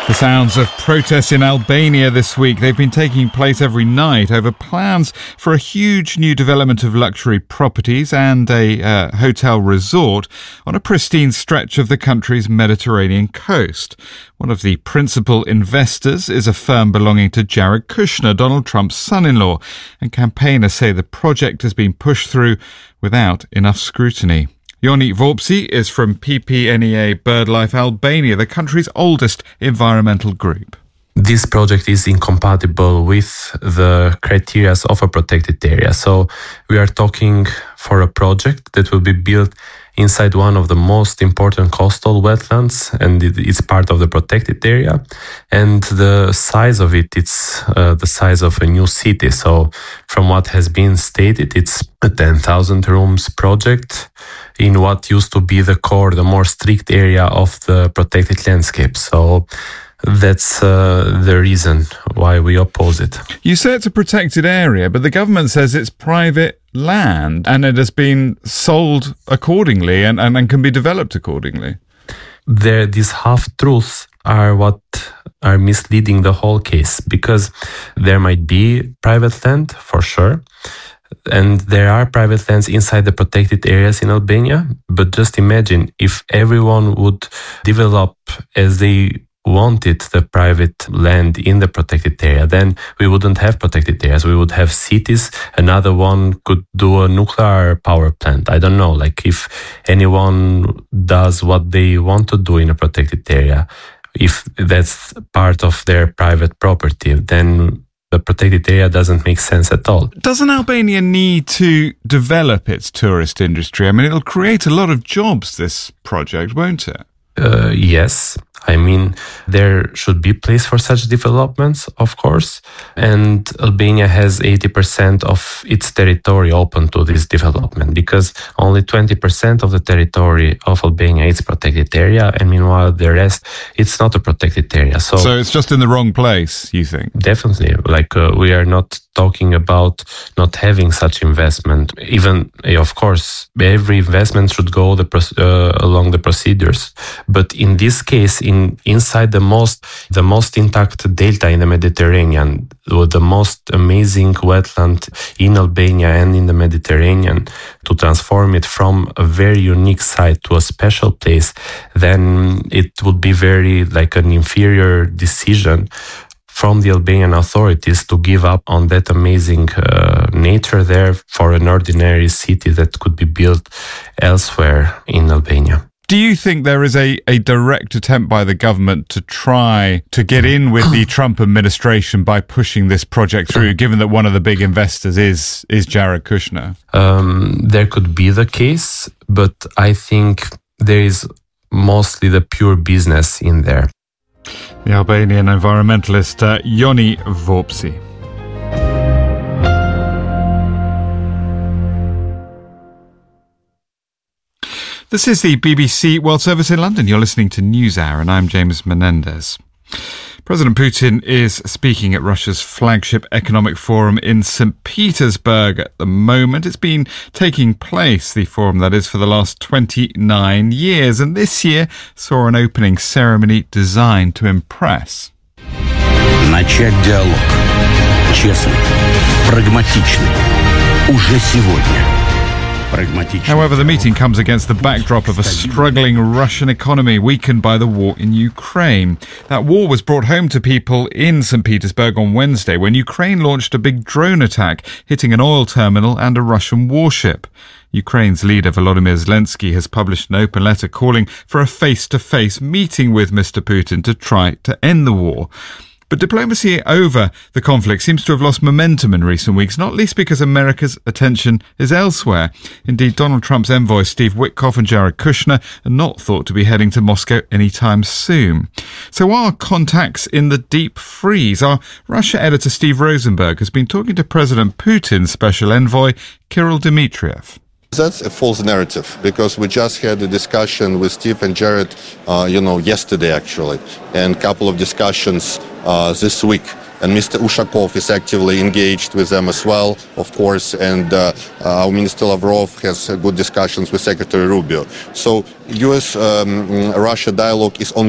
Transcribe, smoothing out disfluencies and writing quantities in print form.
The sounds of protests in Albania this week. They've been taking place every night over plans for a huge new development of luxury properties and a hotel resort on a pristine stretch of the country's Mediterranean coast. One of the principal investors is a firm belonging to Jared Kushner, Donald Trump's son-in-law, and campaigners say the project has been pushed through without enough scrutiny. Joni Vorpsi is from PPNEA BirdLife Albania, the country's oldest environmental group. This project is incompatible with the criteria of a protected area. So we are talking for a project that will be built inside one of the most important coastal wetlands, and it's part of the protected area. And the size of it's the size of a new city. So from what has been stated, it's a 10,000 rooms project in what used to be the core, the more strict area of the protected landscape. So that's the reason why we oppose it. You say it's a protected area, but the government says it's private land and it has been sold accordingly and can be developed accordingly. These half-truths are what are misleading the whole case, because there might be private land for sure, and there are private lands inside the protected areas in Albania. But just imagine if everyone would develop as they wanted the private land in the protected area, then we wouldn't have protected areas. We would have cities. Another one could do a nuclear power plant. I don't know, like if anyone does what they want to do in a protected area, if that's part of their private property, then the protected area doesn't make sense at all. Doesn't Albania need to develop its tourist industry? I mean, it'll create a lot of jobs, this project, won't it? Yes. I mean, there should be place for such developments, of course, and Albania has 80% of its territory open to this development, because only 20% of the territory of Albania is protected area, and meanwhile the rest, it's not a protected area. So it's just in the wrong place, you think? Definitely. We are not talking about not having such investment. Even, of course, every investment should go along the procedures. But in this case, inside the most intact delta in the Mediterranean, with the most amazing wetland in Albania and in the Mediterranean, to transform it from a very unique site to a special place, then it would be very like an inferior decision from the Albanian authorities to give up on that amazing nature there for an ordinary city that could be built elsewhere in Albania. Do you think there is a direct attempt by the government to try to get in with the Trump administration by pushing this project through, given that one of the big investors is Jared Kushner? There could be the case, but I think there is mostly the pure business in there. The Albanian environmentalist Joni Vorpsi. This is the BBC World Service in London. You're listening to NewsHour, and I'm James Menendez. President Putin is speaking at Russia's flagship economic forum in St. Petersburg at the moment. It's been taking place, the forum that is, for the last 29 years, and this year saw an opening ceremony designed to impress. Начать диалог. Честный, прагматичный. Уже сегодня. However, the meeting comes against the backdrop of a struggling Russian economy weakened by the war in Ukraine. That war was brought home to people in St. Petersburg on Wednesday when Ukraine launched a big drone attack, hitting an oil terminal and a Russian warship. Ukraine's leader Volodymyr Zelensky has published an open letter calling for a face-to-face meeting with Mr. Putin to try to end the war. But diplomacy over the conflict seems to have lost momentum in recent weeks, not least because America's attention is elsewhere. Indeed, Donald Trump's envoys Steve Witkoff and Jared Kushner are not thought to be heading to Moscow anytime soon. So are contacts in the deep freeze? Our Russia editor Steve Rosenberg has been talking to President Putin's special envoy Kirill Dmitriev. That's a false narrative, because we just had a discussion with Steve and Jared, yesterday actually, and a couple of discussions this week. And Mr. Ushakov is actively engaged with them as well, of course, and our Minister Lavrov has good discussions with Secretary Rubio. So U.S.-Russia dialogue is ongoing.